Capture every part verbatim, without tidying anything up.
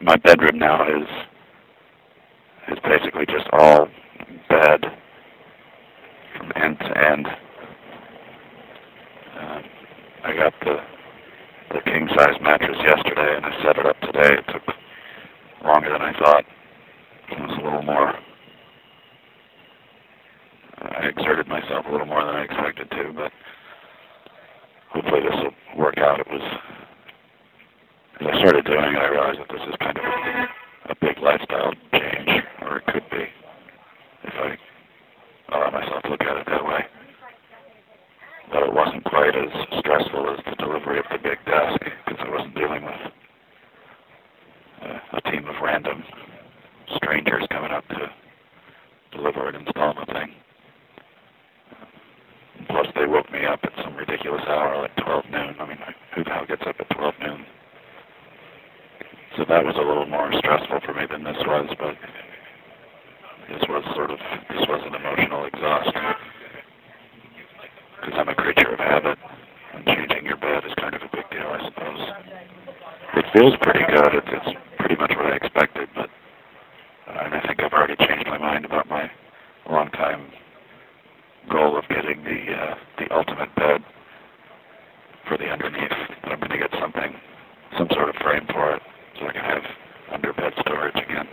my bedroom now is is basically just all bed from end to end. Uh, I got the the king size mattress yesterday, and I set it up today. It took longer than I thought. It was a little more. I exerted myself a little more than I expected to, but hopefully this will work out. It was, as I started doing it, I realized that this is kind of a, a big lifestyle change, or it could be, if I allow myself to look at it that way. But it wasn't quite as stressful as the delivery of the big desk, because I wasn't dealing with uh, a team of random strangers coming up to deliver and install the thing. Plus, they woke me up at some ridiculous hour, like twelve noon. I mean, who the hell gets up at twelve noon? So that was a little more stressful for me than this was, but this was sort of, this was an emotional exhaust. Because I'm a creature of habit, and changing your bed is kind of a big deal, I suppose. It feels pretty good. It's, it's pretty much what I expected, but uh, and I think I've already changed my mind about my long-time goal of getting the uh, the ultimate bed for the underneath. But I'm going to get something, some sort of frame for it, so I can have under bed storage again.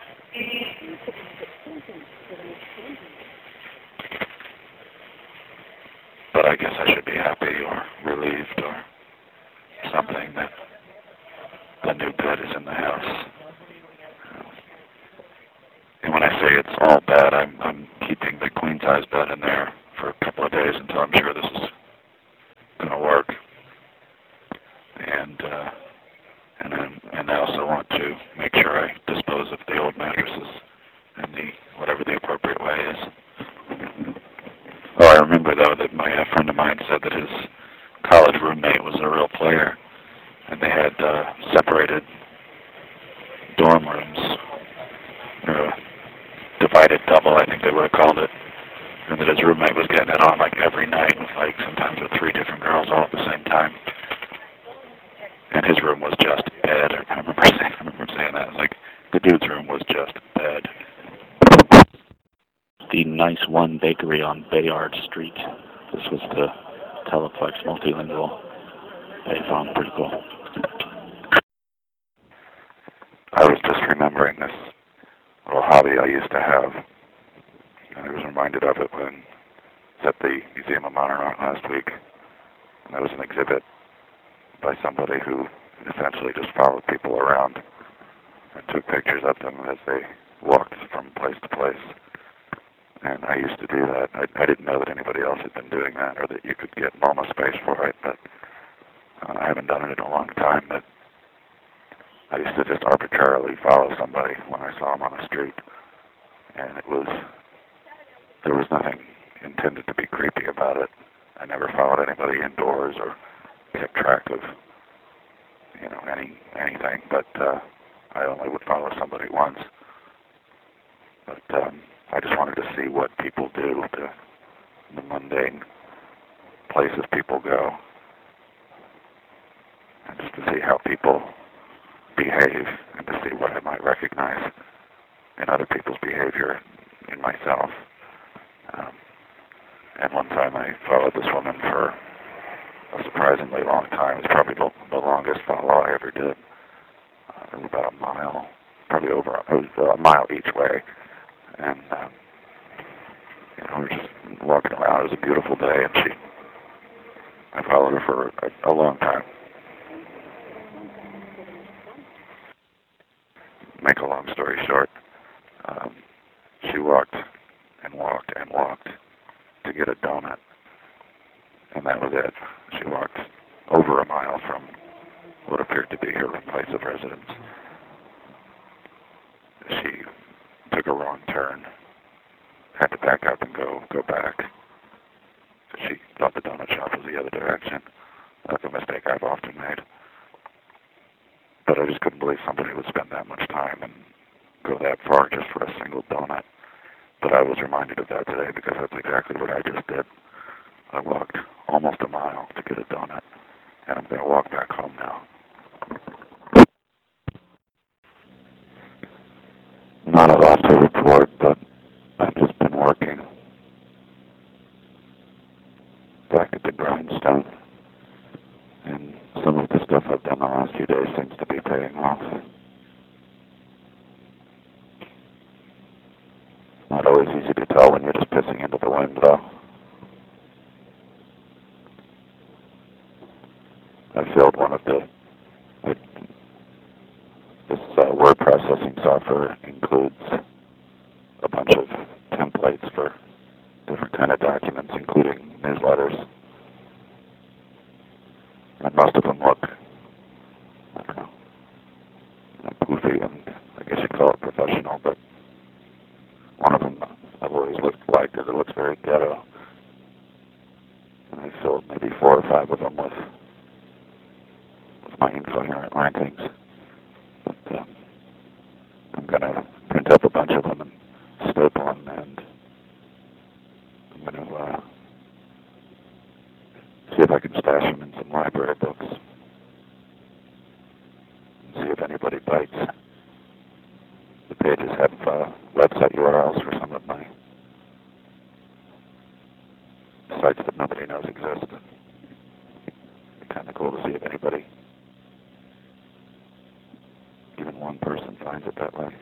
But I guess I should be happy or relieved or something that the new bed is in the house. And when I say it's all bad, I'm, I'm keeping the queen-size bed in there for a couple of days until I'm sure this is going to work. And uh, and I'm, and I also want to make sure I dispose of the old mattresses in the whatever the appropriate way is. Oh, I remember though that my a friend of mine said that his college roommate was a real player, and they had uh, separated dorm rooms. Uh, divided double, I think they would have called it, and that his roommate was getting it on like every night, with like sometimes with three different girls all at the same time. And his room was just bed. I remember saying, I remember saying that. It was like the dude's room was just bed. The Nice One Bakery on Bayard Street. This was the Teleflex multilingual payphone. Pretty cool. I was just remembering this little hobby I used to have, and I was reminded of it when I was at the Museum of Modern Art last week, and there was an exhibit by somebody who essentially just followed people around and took pictures of them as they walked from place to place. And I used to do that. I, I didn't know that anybody else had been doing that, or that you could get MoMA space for it, but uh, I haven't done it in a long time. But I used to just arbitrarily follow somebody when I saw them on the street, and it was, there was nothing intended to be creepy about it. I never followed anybody indoors or kept track of, you know, any anything, but uh, I only would follow somebody once. But um, I just wanted to see what people do, the, the mundane places people go, and just to see how people behave, and to see what I might recognize in other people's behavior in myself. Um, and one time I followed this woman for a surprisingly long time. It was probably the, the longest follow I ever did. Uh, it was about a mile, probably over, it was a mile each way. And, um, you know, we were just walking around. It was a beautiful day, and she, I followed her for a, a long time. Make a long story short, um, she walked and walked and walked to get a donut, and that was it. She walked over a mile from what appeared to be her place of residence. She took a wrong turn, had to back up and go go back. She thought the donut shop was the other direction. That's a mistake I've often made. But I just couldn't believe somebody would spend that much time and go that far just for a single donut. But I was reminded of that today because that's exactly what I just did. I walked almost a mile to get a donut, and I'm going to walk back home now. report, but I've just been working back at the grindstone, and some of the stuff I've done the last few days seems to be paying off. Not always easy to tell when you're just pissing into the wind, though. I filled one of the, it, this uh, word processing software includes a bunch of templates for different kind of documents, including newsletters. And most of them look, I don't know, poofy, and I guess you'd call it professional, but one of them I've always looked like because it looks very ghetto. And I filled maybe four or five of them with, with my incoherent rantings. But uh, I'm going to print up a bunch of them and staple them, and I'm going to uh, see if I can stash them in some library books. And see if anybody bites. The pages have uh, website U R Ls for some of my sites that nobody knows exist. It's kind of cool to see if anybody, even one person, finds it that way.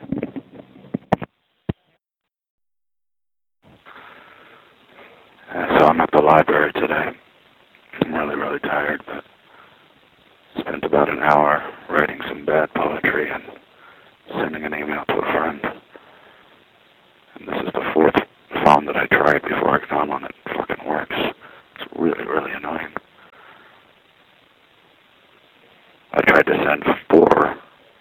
Uh, so I'm at the library today. I'm really, really tired, but spent about an hour writing some bad poetry and sending an email to a friend. And this is the fourth phone that I tried before I found one that fucking works. It's really, really annoying. I tried to send four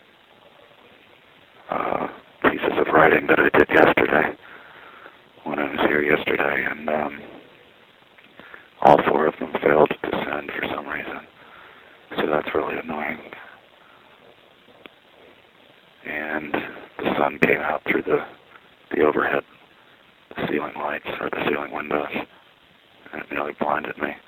uh, pieces of writing that I did yesterday when I was here yesterday, and um, all four of them failed to send for some reason. So that's really annoying. And the sun came out through the, the overhead the ceiling lights, or the ceiling windows, and it nearly blinded me.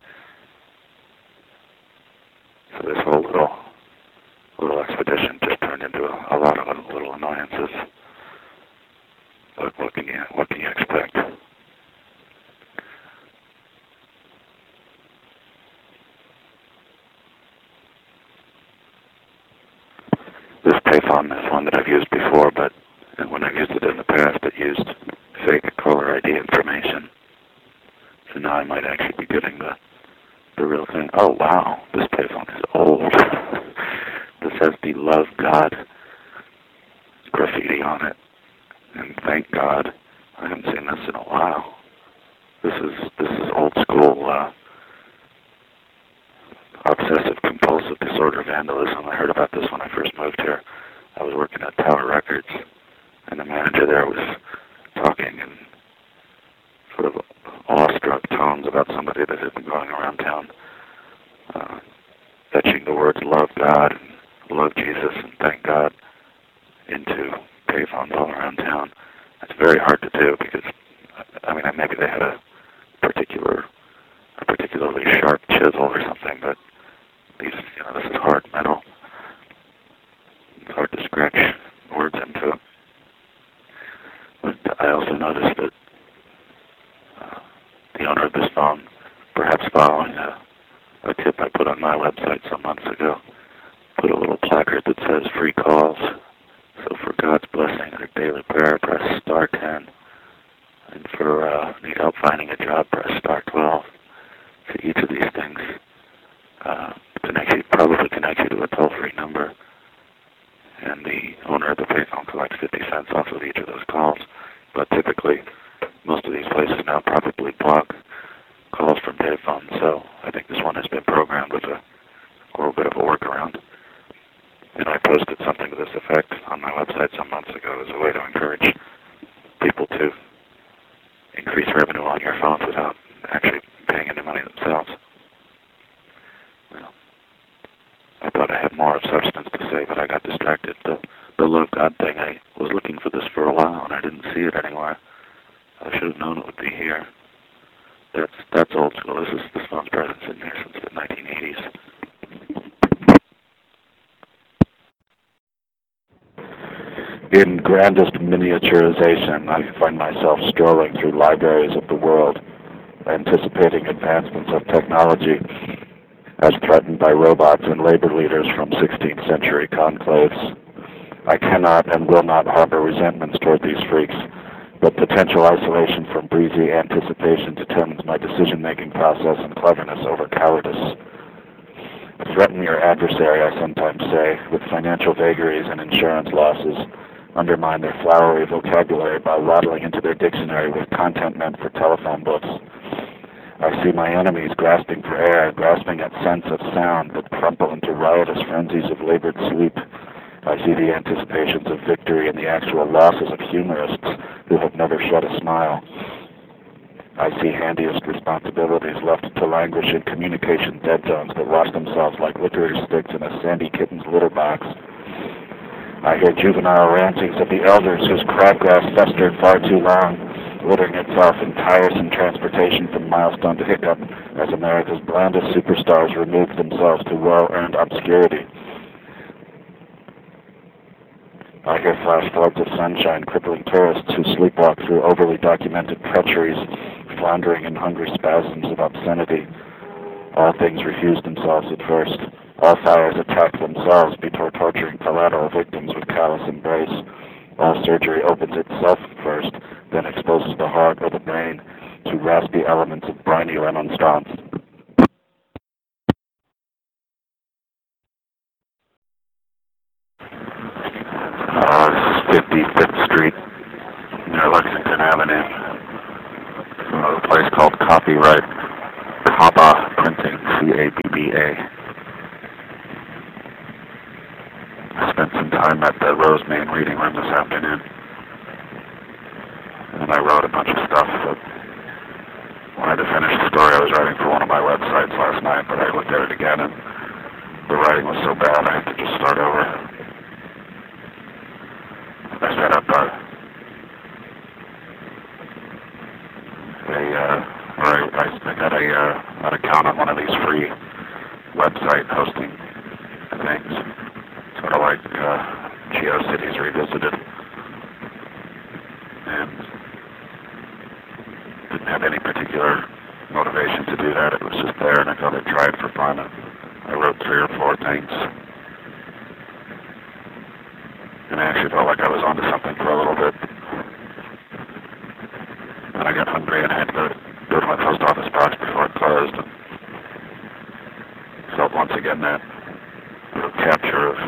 So this whole little little expedition just turned into a, a lot of little, little annoyances. But what can you what can you expect? This payphone is one that I've used before, but when I've used it in the past, it used fake caller I D information. So now I might actually be getting the the real thing. Oh wow, this payphone is old. This has the "Love God" graffiti on it, and thank God I haven't seen this in a while. This is this is old school uh, obsessive compulsive disorder vandalism. I heard about this when I first moved here. I was working at Tower Records, and the manager there was talking in sort of awestruck tones about somebody that had been going around town, uh, etching the words "Love God" and "Love Jesus" and "Thank God" into payphones all around town. It's very hard to do because, I mean, maybe they had a particular, a particularly sharp chisel or something, but these, you know, this is hard metal. It's hard to scratch words into. But I also noticed that uh, the owner of this phone, perhaps following a, a tip I put on my website some months ago, put a little placard that says "free calls." So for God's blessing and a daily prayer, press star ten. And for uh, need help finding a job, press star twelve. So each of these things uh, connects you, probably connects you to a toll-free number. And the owner of the payphone collects fifty cents off of each of those calls. But typically, most of these places now probably block calls from payphones. So I think this one has been programmed with a little bit of a workaround. And I posted something to this effect on my website some months ago as a way to encourage people to increase revenue on your phones without actually paying any money themselves. Well, I thought I had more of substance to say, but I got distracted. The, the "Love God" thing, I was looking for this for a while, and I didn't see it anywhere. I should have known it would be here. That's that's old school. This is this phone's presence in here since the nineteen eighties. In grandest miniaturization, I find myself strolling through libraries of the world, anticipating advancements of technology as threatened by robots and labor leaders from sixteenth century conclaves. I cannot and will not harbor resentments toward these freaks, but potential isolation from breezy anticipation determines my decision-making process and cleverness over cowardice. Threaten your adversary, I sometimes say, with financial vagaries and insurance losses. Undermine their flowery vocabulary by waddling into their dictionary with content meant for telephone books. I see my enemies grasping for air, grasping at sense of sound that crumple into riotous frenzies of labored sleep. I see the anticipations of victory and the actual losses of humorists who have never shed a smile. I see handiest responsibilities left to languish in communication dead zones that wash themselves like licorice sticks in a sandy kitten's litter box. I hear juvenile rantings of the elders whose crabgrass festered far too long, littering itself in tiresome transportation from milestone to hiccup as America's blandest superstars removed themselves to well-earned obscurity. I hear flash floods of sunshine crippling tourists who sleepwalk through overly documented treacheries, floundering in hungry spasms of obscenity. All things refuse themselves at first. All fires attack themselves before torturing collateral victims with callous embrace. All surgery opens itself first, then exposes the heart or the brain to raspy elements of briny remonstrance. Uh, this is fifty-fifth Street, near Lexington Avenue. Uh, a place called Copyright Caba Printing, C A B B A. I spent some time at the Rosemain reading room this afternoon, and I wrote a bunch of stuff that wanted to finish the story I was writing for one of my websites last night, but I looked at it again, and the writing was so bad I had to just start over. I set up a, a uh, or I, I got a, uh, an account on one of these free website hosting things, sort of like uh, GeoCities Revisited, and didn't have any particular motivation to do that. It was just there, and I thought I'd try it for fun. And I wrote three or four things. And I actually felt like I was onto something for a little bit. And I got hungry and I had to go to, go to my post office box before it closed. And felt once again that sort of capture of,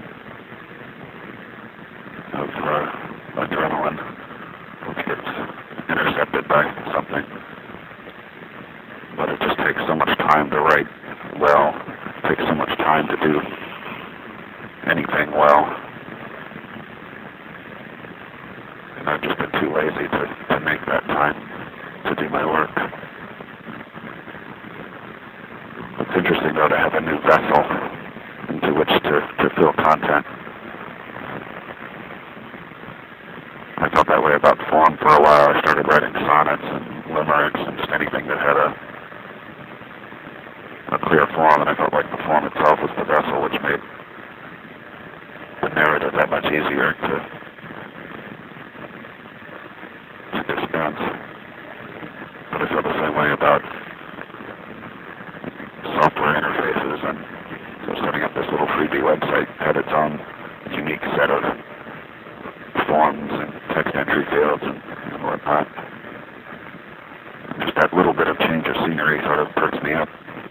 of uh, adrenaline, which gets intercepted by something. But it just takes so much time to write well. It takes so much time to do anything well. And I've just been too lazy to, to make that time to do my work. It's interesting, though, to have a new vessel into which to, to fill content. I felt that way about form for a while. I started writing sonnets and limericks and just anything that had a, a clear form, and I felt like the form itself was the vessel, which made the narrative that much easier to dispense. But I feel the same way about software interfaces, and so setting up this little freebie website had its own unique set of forms and text entry fields and, and whatnot. Just that little bit of change of scenery sort of perks me up.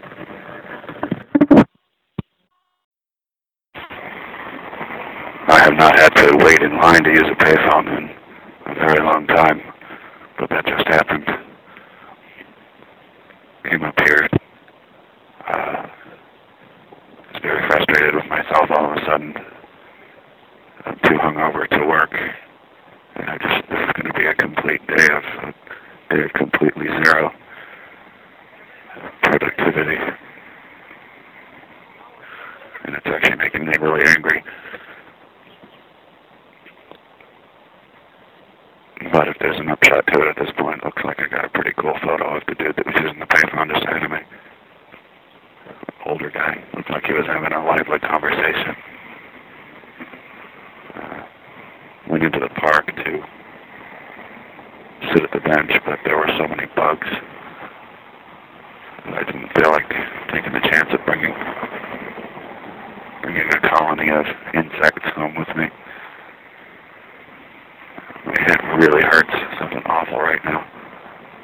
I have not had to wait in line to use a payphone in a very long time, but that just happened. Came up here. Uh, was very frustrated with myself all of a sudden. I'm too hungover to work, and I just, this is going to be a complete day of, a day of completely zero productivity. And it's actually making me really angry. But if there's an upshot to it at this point, it looks like I got a pretty cool photo of the dude that was using the payphone to say to me. Older guy. Looked like he was having a lively conversation. Uh, went into the park to sit at the bench, but there were so many bugs that I didn't feel like taking the chance of bringing bringing a colony of insects home with me. My head really hurts, something awful right now.